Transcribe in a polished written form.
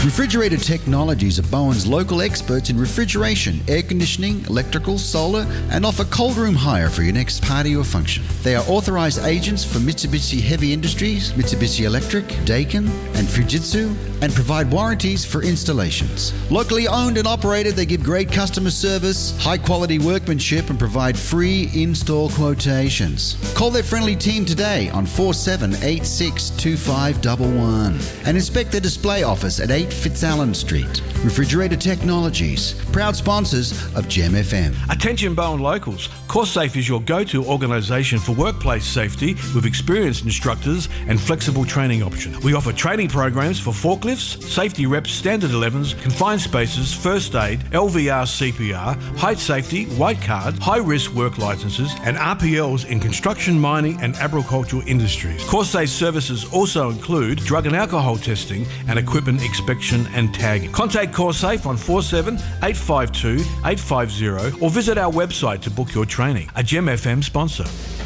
Refrigerator Technologies are Bowen's local experts in refrigeration, air conditioning, electrical, solar, and offer cold room hire for your next party or function. They are authorized agents for Mitsubishi Heavy Industries, Mitsubishi Electric, Daikin, and Fujitsu, and provide warranties for installations. Locally owned and operated, they give great customer service, high quality workmanship, and provide free install quotations. Call their friendly team today on 47862511 and inspect their display office at 8 Fitzallen Street. Refrigerator Technologies, proud sponsors of Gem FM. Attention Bowen locals, CourseSafe is your go-to organisation for workplace safety with experienced instructors and flexible training options. We offer training programs for forklifts, safety reps, standard 11s, confined spaces, first aid, LVR, CPR, height safety, white card, high-risk work licences and RPLs in construction, mining and agricultural industries. CourseSafe services also include drug and alcohol testing and equipment inspection and tagging. Contact CourseSafe on 47 852 850 or visit our website to book your training. A Gem FM sponsor.